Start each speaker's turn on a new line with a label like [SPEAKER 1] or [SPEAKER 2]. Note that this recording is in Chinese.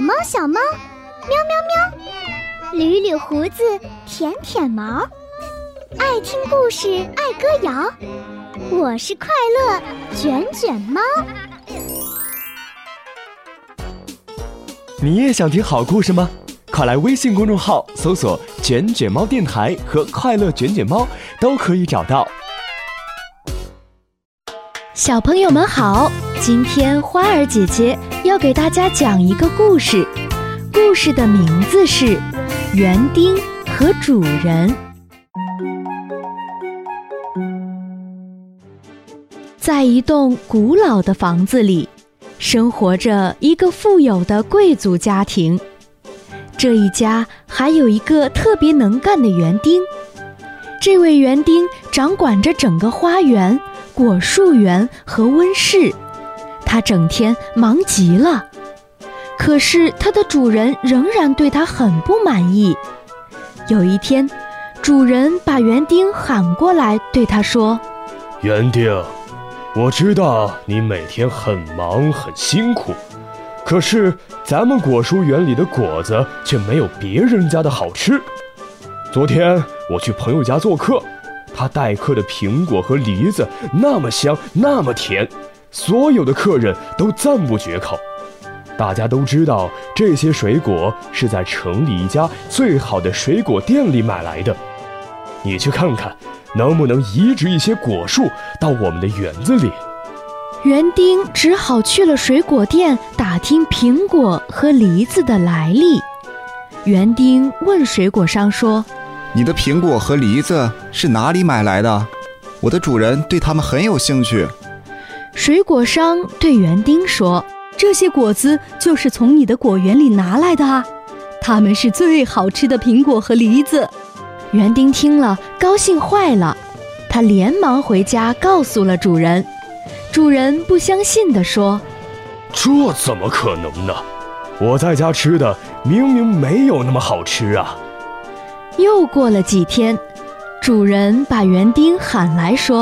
[SPEAKER 1] 猫小猫，喵喵喵，捋捋胡子，舔舔毛，爱听故事，爱歌谣，我是快乐卷卷猫。
[SPEAKER 2] 你也想听好故事吗？快来微信公众号搜索卷卷猫电台和快乐卷卷猫，都可以找到。
[SPEAKER 3] 小朋友们好，今天花儿姐姐要给大家讲一个故事，故事的名字是《园丁和主人》。在一栋古老的房子里，生活着一个富有的贵族家庭。这一家还有一个特别能干的园丁，这位园丁掌管着整个花园、果树园和温室，他整天忙极了。可是他的主人仍然对他很不满意。有一天，主人把园丁喊过来，对他说：
[SPEAKER 4] 园丁，我知道你每天很忙很辛苦，可是咱们果蔬园里的果子却没有别人家的好吃。昨天我去朋友家做客，他待客的苹果和梨子那么香那么甜，所有的客人都赞不绝口。大家都知道这些水果是在城里一家最好的水果店里买来的，你去看看能不能移植一些果树到我们的园子里。
[SPEAKER 3] 园丁只好去了水果店打听苹果和梨子的来历。园丁问水果商说：
[SPEAKER 5] 你的苹果和梨子是哪里买来的？我的主人对它们很有兴趣。
[SPEAKER 3] 水果商对园丁说：
[SPEAKER 6] 这些果子就是从你的果园里拿来的啊，它们是最好吃的苹果和梨子。
[SPEAKER 3] 园丁听了高兴坏了，他连忙回家告诉了主人。主人不相信地说：
[SPEAKER 4] 这怎么可能呢？我在家吃的明明没有那么好吃啊。
[SPEAKER 3] 又过了几天，主人把园丁喊来说：